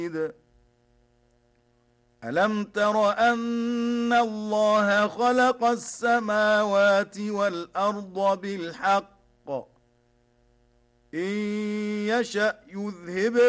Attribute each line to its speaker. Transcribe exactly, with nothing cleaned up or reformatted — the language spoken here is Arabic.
Speaker 1: ألم تر أن الله خلق السماوات والأرض بالحق إن يشأ يذهبكم